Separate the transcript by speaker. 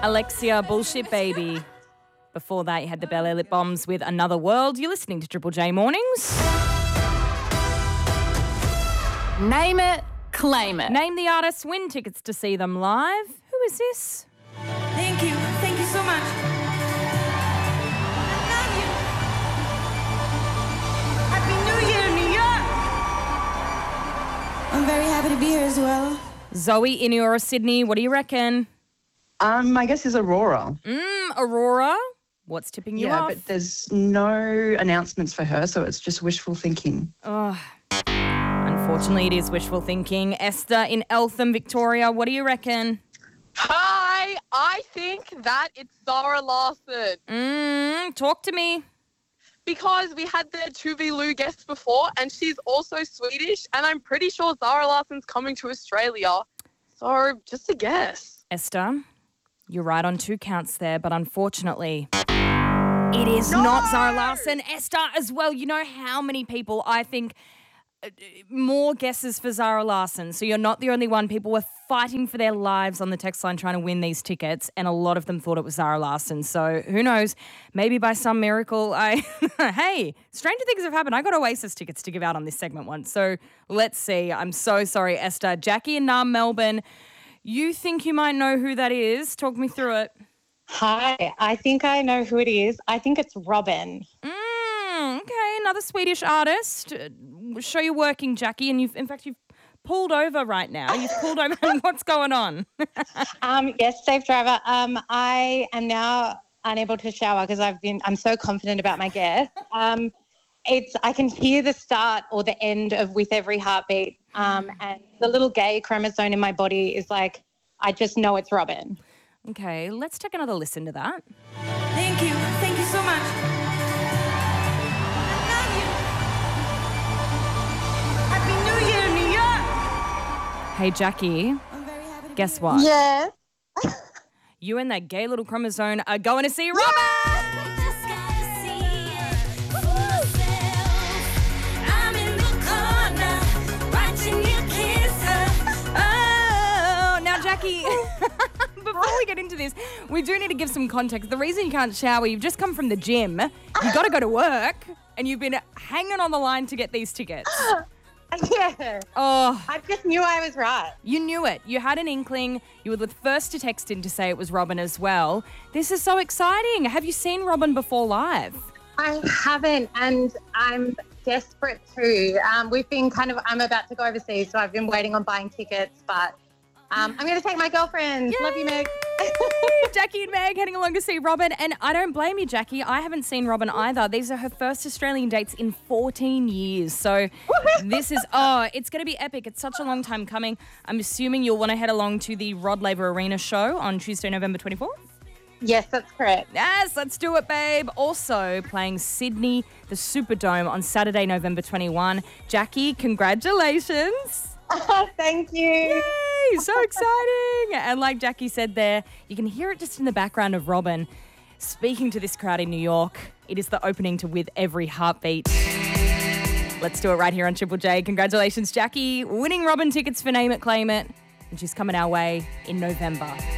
Speaker 1: Alexia, Bullshit Baby. Before that, you had the Bel Air Lip Bombs with Another World. You're listening to Triple J Mornings.
Speaker 2: Name it, claim it.
Speaker 1: Name the artist, win tickets to see them live. Who is this?
Speaker 3: Thank you. Thank you so much. I love you. Happy New Year, New York. I'm very happy to be here as well.
Speaker 1: Zoe in or Sydney, what do you reckon?
Speaker 4: I guess it's Aurora.
Speaker 1: Aurora, what's tipping you off?
Speaker 4: Yeah, but there's no announcements for her, so it's just wishful thinking.
Speaker 1: Unfortunately, it is wishful thinking. Esther in Eltham, Victoria, what do you reckon?
Speaker 5: Hi, I think that it's Zara Larsson.
Speaker 1: Talk to me.
Speaker 5: Because we had the Tove Lo guest before, and she's also Swedish, and I'm pretty sure Zara Larsson's coming to Australia. So, just a guess.
Speaker 1: Esther, you're right on 2 counts there, but unfortunately, it is not Zara Larsson. Esther as well. You know how many people, I think, more guesses for Zara Larsson. So you're not the only one. People were fighting for their lives on the text line trying to win these tickets, and a lot of them thought it was Zara Larsson. So who knows? Maybe by some miracle, hey, stranger things have happened. I got Oasis tickets to give out on this segment once. So let's see. I'm so sorry, Esther. Jackie in Melbourne, you think you might know who that is. Talk me through it.
Speaker 6: Hi, I think I know who it is. I think it's Robin.
Speaker 1: Okay, another Swedish artist. Show your working, Jackie, and you've pulled over right now. You've pulled over. What's going on?
Speaker 6: Yes, safe driver. I am now unable to shower because I'm so confident about my guess. I can hear the start or the end of With Every Heartbeat, and the little gay chromosome in my body is like, I just know it's Robin.
Speaker 1: Okay, let's take another listen to that.
Speaker 3: Thank you. Thank you so much.
Speaker 1: Hey, Jackie, guess what?
Speaker 6: Yeah.
Speaker 1: You and that gay little chromosome are going to see Robin! Oh, now, Jackie, before we get into this, we do need to give some context. The reason you can't shower, you've just come from the gym, you got to go to work, and you've been hanging on the line to get these tickets.
Speaker 6: Yeah.
Speaker 1: Oh.
Speaker 6: I just knew I was right.
Speaker 1: You knew it. You had an inkling. You were the first to text in to say it was Robin as well. This is so exciting. Have you seen Robin before live?
Speaker 6: I haven't, and I'm desperate to. I'm about to go overseas, so I've been waiting on buying tickets, but I'm going to take my girlfriend.
Speaker 1: Yay!
Speaker 6: Love you, Meg.
Speaker 1: Jackie and Meg heading along to see Robin. And I don't blame you, Jackie. I haven't seen Robin either. These are her first Australian dates in 14 years. So this is, it's going to be epic. It's such a long time coming. I'm assuming you'll want to head along to the Rod Laver Arena show on Tuesday, November 24th?
Speaker 6: Yes, that's correct.
Speaker 1: Yes, let's do it, babe. Also playing Sydney, the Superdome on Saturday, November 21. Jackie, congratulations.
Speaker 6: Thank you.
Speaker 1: Yay, so exciting. And like Jackie said there, you can hear it just in the background of Robin speaking to this crowd in New York. It is the opening to With Every Heartbeat. Let's do it right here on Triple J. Congratulations, Jackie, winning Robin tickets for Name It, Claim It. And she's coming our way in November.